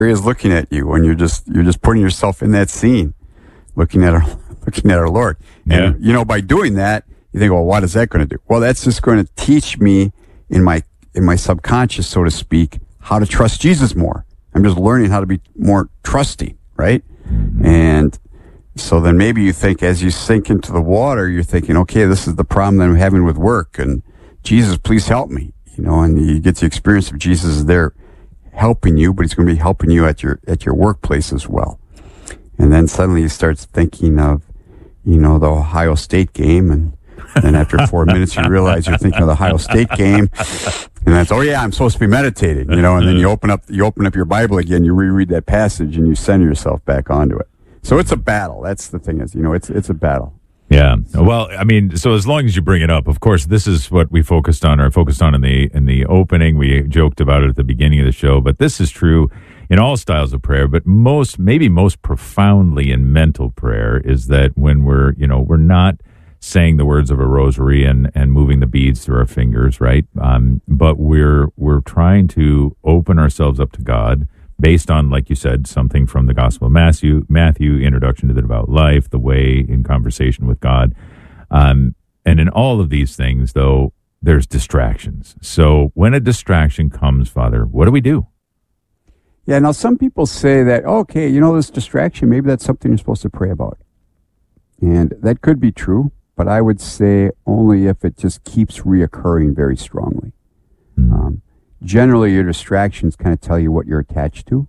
is looking at you when you're just putting yourself in that scene, looking at our Lord. And by doing that, you think, well, what is that going to do? Well, that's just going to teach me in my subconscious, so to speak, how to trust Jesus more. I'm just learning how to be more trusting, right? And so then maybe you think, as you sink into the water, you're thinking, okay, this is the problem that I'm having with work, and Jesus, please help me. And you get the experience of Jesus is there helping you, but he's going to be helping you at your workplace as well. And then suddenly you start thinking of, the Ohio State game, and then after 4 minutes you realize you're thinking of the Ohio State game, and that's, I'm supposed to be meditating, and then you open up your Bible again, you reread that passage, and you send yourself back onto it. So it's a battle. That's the thing is, it's a battle. Yeah. Well, I mean, so as long as you bring it up, of course, this is what we focused on in the opening. We joked about it at the beginning of the show, but this is true in all styles of prayer, but maybe most profoundly in mental prayer is that when we're not saying the words of a rosary and moving the beads through our fingers, right? But we're trying to open ourselves up to God based on, like you said, something from the Gospel of Matthew, Introduction to the Devout Life, the way in conversation with God. And in all of these things, though, there's distractions. So when a distraction comes, Father, what do we do? Yeah, now some people say that, okay, this distraction, maybe that's something you're supposed to pray about. And that could be true, but I would say only if it just keeps reoccurring very strongly. Generally, your distractions kind of tell you what you're attached to.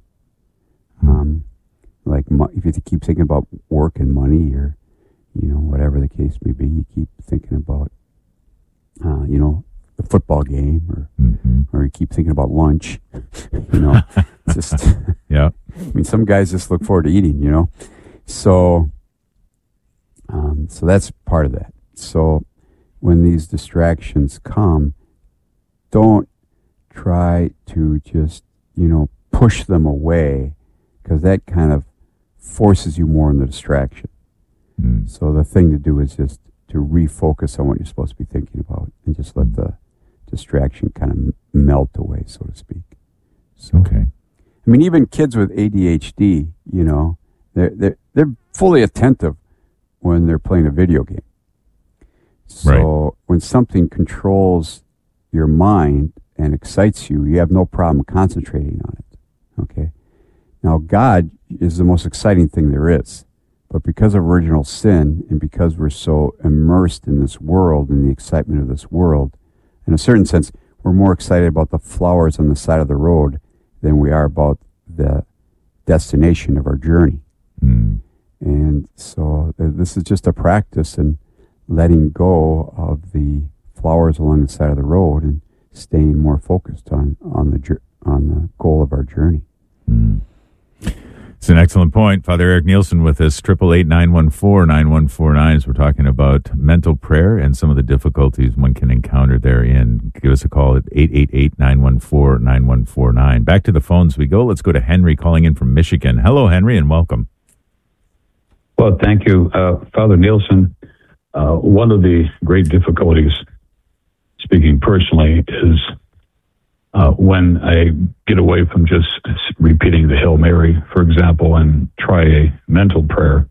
Like if you keep thinking about work and money, or whatever the case may be, you keep thinking about the football game, or you keep thinking about lunch. Just yeah. I mean, some guys just look forward to eating. So that's part of that. So when these distractions come, don't try to just, push them away, because that kind of forces you more in the distraction. So the thing to do is just to refocus on what you're supposed to be thinking about, and just let the distraction kind of melt away, so to speak. So, okay. I mean, even kids with ADHD, they're fully attentive when they're playing a video game. So when something controls your mind and excites you, you have no problem concentrating on it. Okay. Now, God is the most exciting thing there is. But because of original sin, and because we're so immersed in this world and the excitement of this world, in a certain sense, we're more excited about the flowers on the side of the road than we are about the destination of our journey. And so this is just a practice in letting go of the flowers along the side of the road and staying more focused on the goal of our journey. It's an excellent point. Father Eric Nielsen with us, 888-914-9149, as we're talking about mental prayer and some of the difficulties one can encounter therein. Give us a call at 888-914-9149. Back to the phones we go. Let's go to Henry calling in from Michigan. Hello, Henry, and welcome. Well, thank you, Father Nielsen. One of the great difficulties, speaking personally, is when I get away from just repeating the Hail Mary, for example, and try a mental prayer.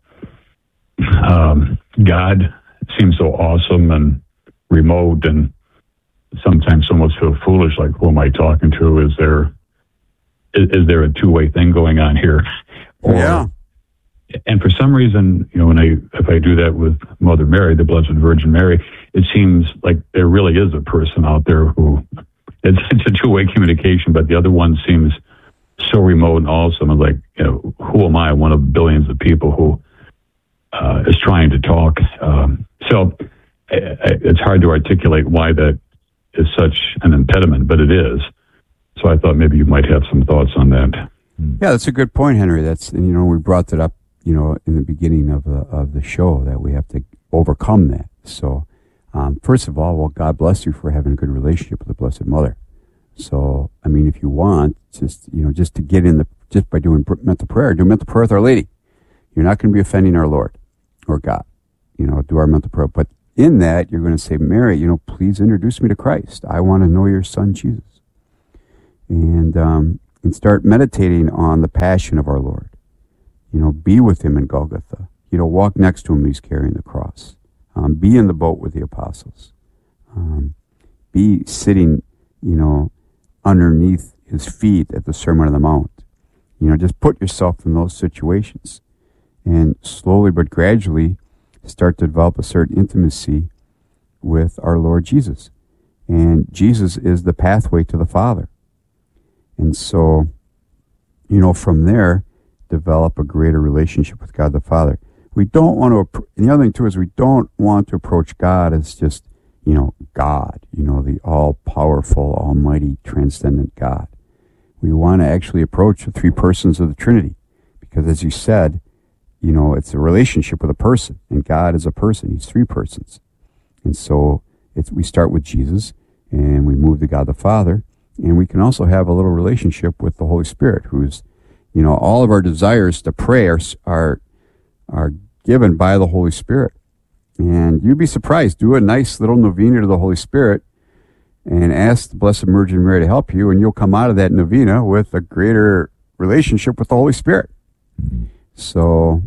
God seems so awesome and remote, and sometimes almost feel foolish, like, who am I talking to? Is there a two-way thing going on here? Yeah. And for some reason, if I do that with Mother Mary, the Blessed Virgin Mary, it seems like there really is a person out there who, it's a two-way communication, but the other one seems so remote and awesome. And like, who am I? One of billions of people who is trying to talk. So it's hard to articulate why that is such an impediment, but it is. So I thought maybe you might have some thoughts on that. Yeah, that's a good point, Henry. We brought that up, in the beginning of the show, that we have to overcome that. So, first of all, God bless you for having a good relationship with the Blessed Mother. So, I mean, if you want, just to get in just by doing mental prayer, do mental prayer with Our Lady. You're not going to be offending our Lord or God. Do our mental prayer. But in that, you're going to say, Mary, please introduce me to Christ. I want to know your son, Jesus. And and start meditating on the passion of our Lord. Be with him in Golgotha. Walk next to him when he's carrying the cross. Be in the boat with the apostles. Be sitting, underneath his feet at the Sermon on the Mount. Just put yourself in those situations and slowly but gradually start to develop a certain intimacy with our Lord Jesus. And Jesus is the pathway to the Father. And so, from there, develop a greater relationship with God the Father. We don't want to, and the other thing too is we don't want to approach God as just, God, the all-powerful, almighty, transcendent God. We want to actually approach the three persons of the Trinity, because as you said, it's a relationship with a person, and God is a person. He's three persons. And so we start with Jesus, and we move to God the Father, and we can also have a little relationship with the Holy Spirit, who's, all of our desires to pray are given by the Holy Spirit. And you'd be surprised. Do a nice little novena to the Holy Spirit and ask the Blessed Virgin Mary to help you, and you'll come out of that novena with a greater relationship with the Holy Spirit. So,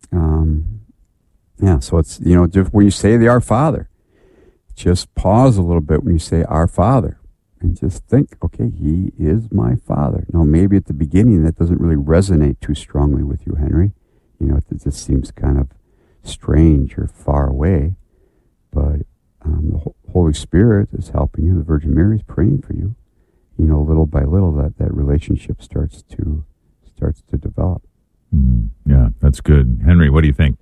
so it's, just when you say the Our Father, just pause a little bit when you say Our Father and just think, okay, he is my Father. Now, maybe at the beginning that doesn't really resonate too strongly with you, Henry. It just seems kind of strange or far away, but the Holy Spirit is helping you. The Virgin Mary is praying for you. Little by little, that relationship starts to develop. Yeah, that's good. Henry, what do you think?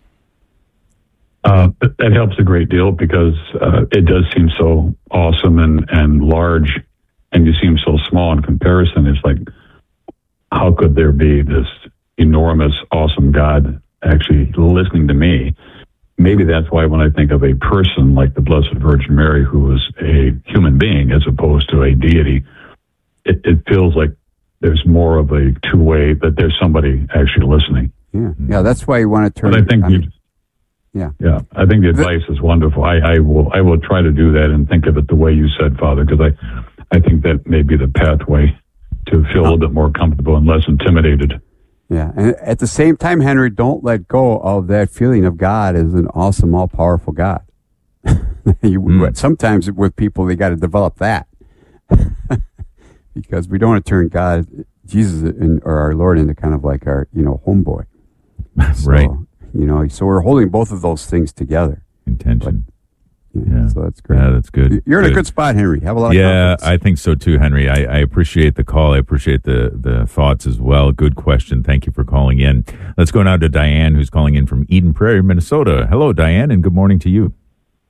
That helps a great deal, because it does seem so awesome and large, and you seem so small in comparison. It's like, how could there be this enormous, awesome God actually listening to me? Maybe that's why when I think of a person like the Blessed Virgin Mary, who is a human being as opposed to a deity, it feels like there's more of a two-way, that there's somebody actually listening. Yeah, that's why you want to turn. But I think I think the advice is wonderful. I will try to do that and think of it the way you said, Father, because I think that may be the pathway to feel a little bit more comfortable and less intimidated. Yeah, and at the same time, Henry, don't let go of that feeling of God as an awesome, all-powerful God. Sometimes with people, they got to develop that. Because we don't want to turn God, Jesus, or our Lord into kind of like our, homeboy. So, right. So we're holding both of those things together. Intention. Yeah. So that's great. Yeah, that's good. You're in a good spot, Henry. Have a lot of confidence. I think so too, Henry. I appreciate the call. I appreciate the thoughts as well. Good question. Thank you for calling in. Let's go now to Diane, who's calling in from Eden Prairie, Minnesota. Hello, Diane, and good morning to you.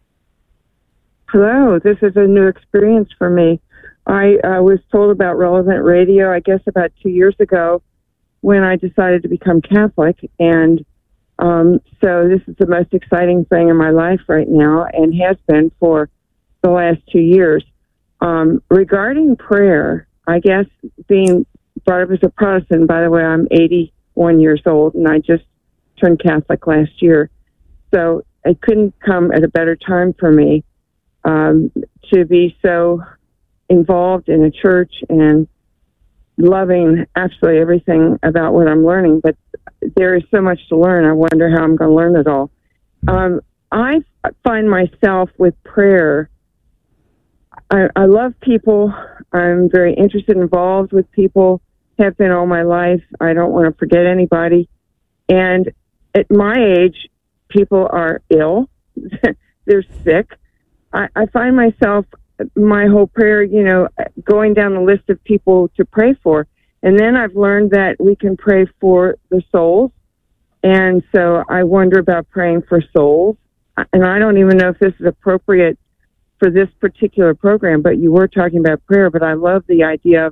Hello. This is a new experience for me. I was told about Relevant Radio, I guess, about 2 years ago when I decided to become Catholic. And so this is the most exciting thing in my life right now, and has been for the last 2 years. Regarding prayer, I guess being brought up as a Protestant, by the way, I'm 81 years old, and I just turned Catholic last year. So it couldn't come at a better time for me to be so involved in a church and loving absolutely everything about what I'm learning. But there is so much to learn. I wonder how I'm going to learn it all. I find myself with prayer. I love people. I'm very interested, involved with people, have been all my life. I don't want to forget anybody. And at my age, people are ill. They're sick. I find myself, my whole prayer, going down the list of people to pray for. And then I've learned that we can pray for the souls. And so I wonder about praying for souls. And I don't even know if this is appropriate for this particular program, but you were talking about prayer. But I love the idea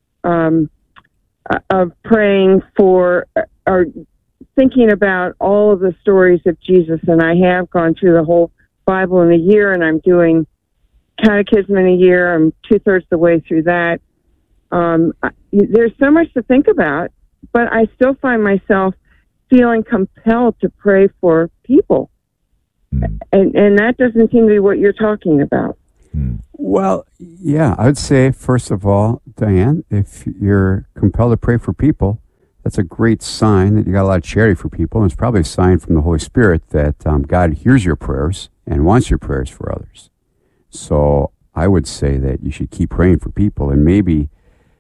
of praying for, or thinking about all of the stories of Jesus. And I have gone through the whole Bible in a year, and I'm doing Catechism in a year. I'm 2/3 the way through that. There's so much to think about, but I still find myself feeling compelled to pray for people. And that doesn't seem to be what you're talking about. Well, yeah, I would say, first of all, Diane, if you're compelled to pray for people, that's a great sign that you got a lot of charity for people. And it's probably a sign from the Holy Spirit that God hears your prayers and wants your prayers for others. So I would say that you should keep praying for people. And maybe,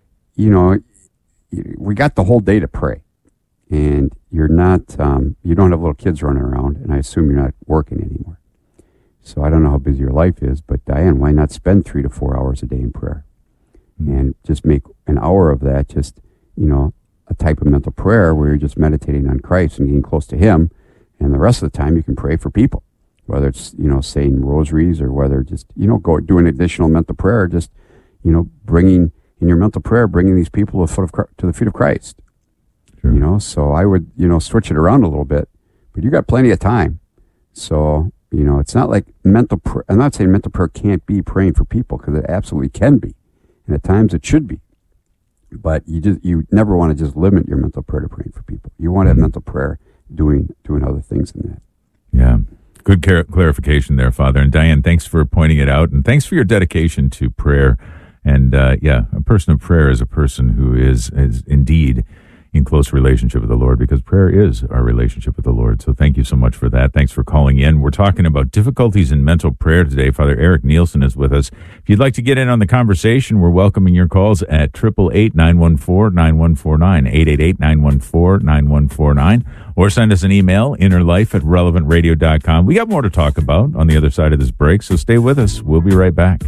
we got the whole day to pray. And you're not, you don't have little kids running around. And I assume you're not working anymore. So I don't know how busy your life is. But Diane, why not spend 3 to 4 hours a day in prayer? And just make an hour of that just, a type of mental prayer where you're just meditating on Christ and getting close to Him, and the rest of the time you can pray for people, whether it's saying rosaries or whether just go do an additional mental prayer, just bringing in your mental prayer, bringing these people to the feet of Christ. Sure. So I would switch it around a little bit, but you got plenty of time. So it's not like mental prayer. I'm not saying mental prayer can't be praying for people, because it absolutely can be, and at times it should be. But you never want to just limit your mental prayer to praying for people. You want to have mental prayer doing other things than that. Yeah. Good clarification there, Father. And Diane, thanks for pointing it out. And thanks for your dedication to prayer. And a person of prayer is a person who is indeed in close relationship with the Lord, because prayer is our relationship with the Lord. So thank you so much for that. Thanks for calling in. We're talking about difficulties in mental prayer today. Father Eric Nielsen is with us. If you'd like to get in on the conversation, we're welcoming your calls at 888-914-9149, 888-914-9149, or send us an email, innerlife@relevantradio.com. We got more to talk about on the other side of this break, so stay with us. We'll be right back.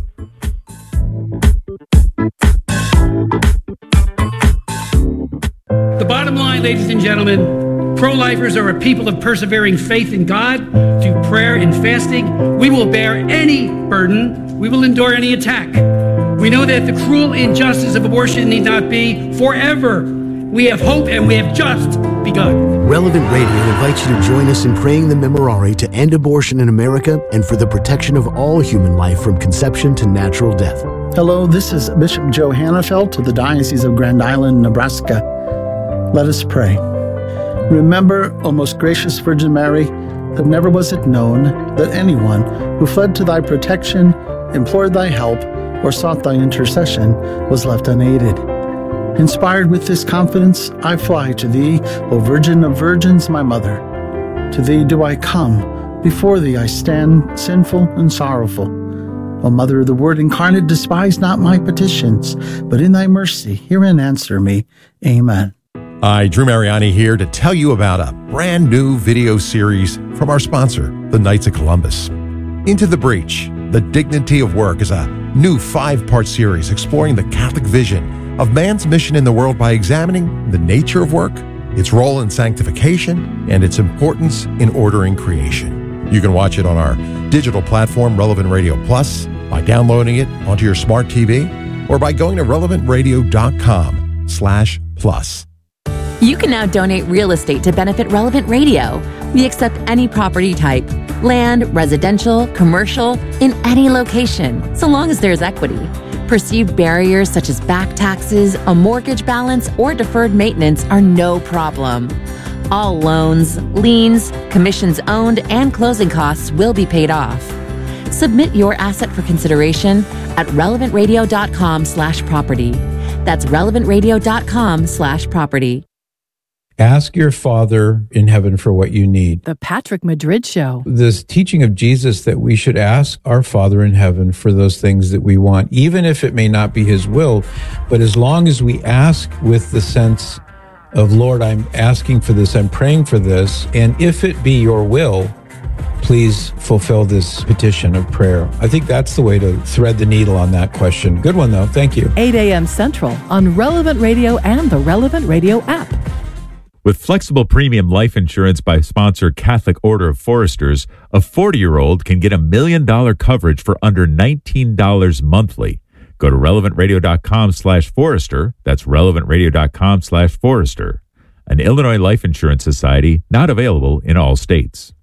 The bottom line, ladies and gentlemen, pro-lifers are a people of persevering faith in God. Through prayer and fasting, we will bear any burden. We will endure any attack. We know that the cruel injustice of abortion need not be forever. We have hope, and we have just begun. Relevant Radio invites you to join us in praying the Memorare to end abortion in America and for the protection of all human life from conception to natural death. Hello, this is Bishop Joe Hannafelt of the Diocese of Grand Island, Nebraska. Let us pray. Remember, O most gracious Virgin Mary, that never was it known that anyone who fled to thy protection, implored thy help, or sought thy intercession was left unaided. Inspired with this confidence, I fly to thee, O Virgin of Virgins, my Mother. To thee do I come, before thee I stand, sinful and sorrowful. O Mother of the Word incarnate, despise not my petitions, but in thy mercy hear and answer me. Amen. Hi, Drew Mariani here to tell you about a brand new video series from our sponsor, the Knights of Columbus. Into the Breach, The Dignity of Work is a new 5-part series exploring the Catholic vision of man's mission in the world by examining the nature of work, its role in sanctification, and its importance in ordering creation. You can watch it on our digital platform, Relevant Radio Plus, by downloading it onto your smart TV, or by going to relevantradio.com/plus. You can now donate real estate to benefit Relevant Radio. We accept any property type, land, residential, commercial, in any location, so long as there's equity. Perceived barriers such as back taxes, a mortgage balance, or deferred maintenance are no problem. All loans, liens, commissions owned, and closing costs will be paid off. Submit your asset for consideration at relevantradio.com/property. That's relevantradio.com/property. Ask your Father in heaven for what you need. The Patrick Madrid Show. This teaching of Jesus that we should ask our Father in heaven for those things that we want, even if it may not be His will, but as long as we ask with the sense of, Lord, I'm asking for this, I'm praying for this, and if it be your will, please fulfill this petition of prayer. I think that's the way to thread the needle on that question. Good one, though. Thank you. 8 a.m. Central on Relevant Radio and the Relevant Radio app. With flexible premium life insurance by sponsor Catholic Order of Foresters, a 40-year-old can get $1 million coverage for under $19 monthly. Go to relevantradio.com/Forester. That's relevantradio.com/Forester. An Illinois Life Insurance Society, not available in all states.